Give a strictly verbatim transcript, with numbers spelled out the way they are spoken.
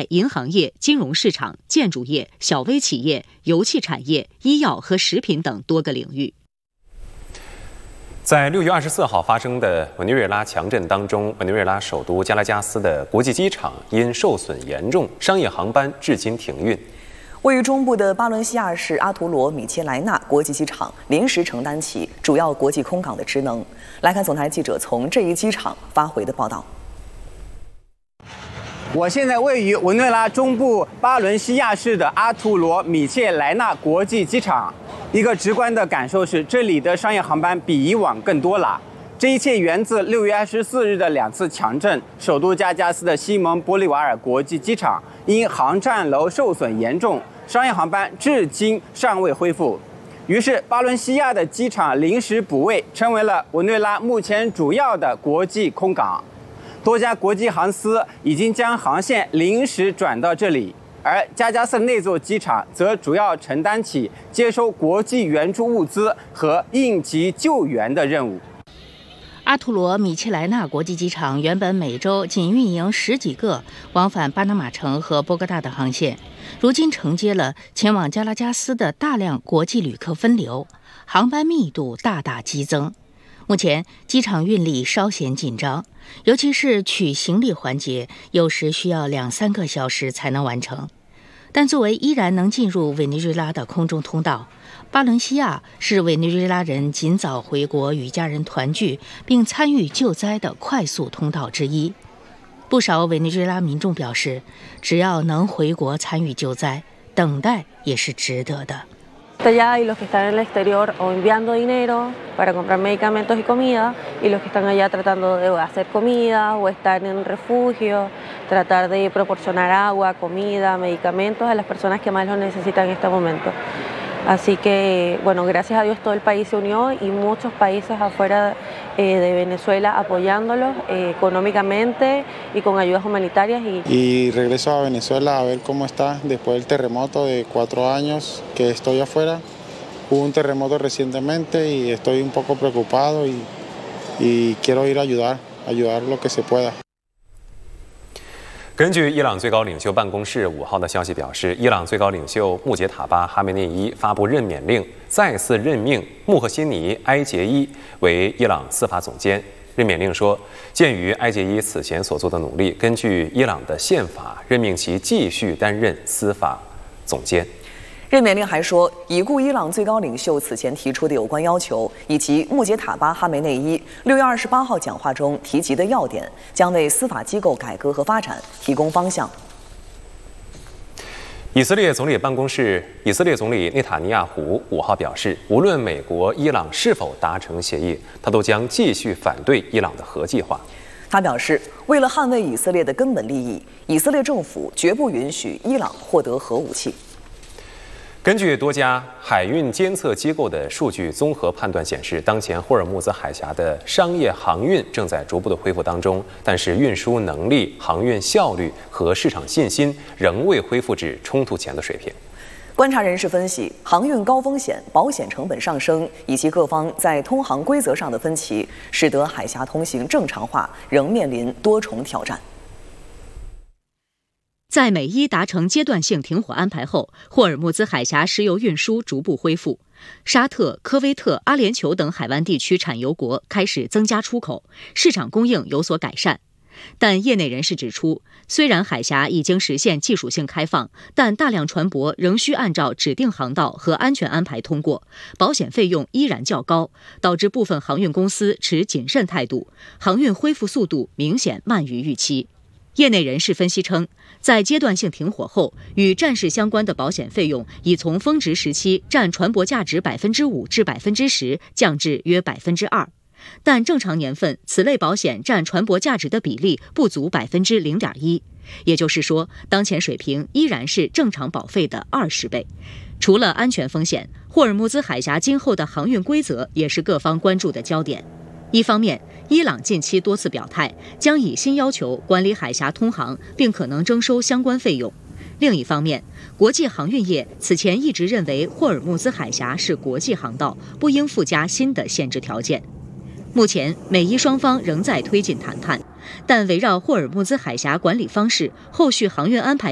在银行业、金融市场、建筑业、小微企业、油气产业、医药和食品等多个领域。在六月二十四号发生的委内瑞拉强震当中，委内瑞拉首都加拉加斯的国际机场因受损严重，商业航班至今停运。 位于中部的巴伦西亚市阿图罗米切莱纳国际机场临时承担起主要国际空港的职能。来看总台记者从这一机场发回的报道。 我现在位于委内瑞拉中部巴伦西亚市的阿图罗米切莱纳国际机场。一个直观的感受是，这里的商业航班比以往更多了。这一切源自六月二十四日的两次强震，首都加加斯的西蒙玻利瓦尔国际机场因航站楼受损严重，商业航班至今尚未恢复。于是，巴伦西亚的机场临时补位，成为了委内瑞拉目前主要的国际空港。多家国际航司已经将航线临时转到这里。而加加斯那座机场则主要承担起接收国际援助物资和应急救援的任务。 阿图罗米切莱纳国际机场原本每周仅运营十几个往返巴拿马城和波哥大的航线，如今承接了前往加拉加斯的大量国际旅客分流，航班密度大大激增。目前机场运力稍显紧张，尤其是取行李环节，有时需要两三个小时才能完成。但作为依然能进入委内瑞拉的空中通道，巴伦西亚是委内瑞拉人尽早回国与家人团聚并参与救灾的快速通道之一。不少委内瑞拉民众表示，只要能回国参与救灾，等待也是值得的。 allá y los que están en el exterior o enviando dinero para comprar medicamentos y comida, y los que están allá tratando de hacer comida o estar en refugio, tratar de proporcionar agua, comida, medicamentos a las personas que más lo necesitan en este momento. Así que, bueno, gracias a Dios todo el país se unió y muchos países afuera eh, de Venezuela apoyándolos eh, económicamente y con ayudas humanitarias. Y... y regreso a Venezuela a ver cómo está después del terremoto de cuatro años que estoy afuera. Hubo un terremoto recientemente y estoy un poco preocupado y, y quiero ir a ayudar, ayudar lo que se pueda. 根据伊朗最高领袖办公室五号的消息表示，伊朗最高领袖穆杰塔巴·哈梅内伊发布任免令，再次任命穆赫辛尼·埃杰伊为伊朗司法总监。任免令说，鉴于埃杰伊此前所做的努力，根据伊朗的宪法，任命其继续担任司法总监。 任免令还说，已故伊朗最高领袖此前提出的有关要求，以及穆杰塔巴·哈梅内伊六月二十八号讲话中提及的要点，将为司法机构改革和发展提供方向。 以色列总理办公室，以色列总理内塔尼亚胡五号表示，无论美国、伊朗是否达成协议，他都将继续反对伊朗的核计划。 他表示，为了捍卫以色列的根本利益，以色列政府绝不允许伊朗获得核武器。 根据多家海运监测机构的数据综合判断显示，当前霍尔木兹海峡的商业航运正在逐步的恢复当中，但是运输能力、航运效率和市场信心仍未恢复至冲突前的水平。 观察人士分析，航运高风险、保险成本上升，以及各方在通航规则上的分歧，使得海峡通行正常化仍面临多重挑战。 在美伊达成阶段性停火安排后，霍尔木兹海峡石油运输逐步恢复，沙特、科威特、阿联酋等海湾地区产油国开始增加出口，市场供应有所改善。但业内人士指出，虽然海峡已经实现技术性开放，但大量船舶仍需按照指定航道和安全安排通过，保险费用依然较高，导致部分航运公司持谨慎态度，航运恢复速度明显慢于预期。业内人士分析称，在阶段性停火后，与战事相关的保险费用已从峰值时期占船舶价值百分之五至百分之十降至约百分之二，但正常年份此类保险占船舶价值的比例不足百分之零点一，也就是说，当前水平依然是正常保费的二十倍。除了安全风险，霍尔木兹海峡今后的航运规则也是各方关注的焦点。一方面，伊朗近期多次表态，将以新要求管理海峡通航，并可能征收相关费用。另一方面，国际航运业此前一直认为霍尔木兹海峡是国际航道，不应附加新的限制条件。目前，美伊双方仍在推进谈判，但围绕霍尔木兹海峡管理方式、后续航运安排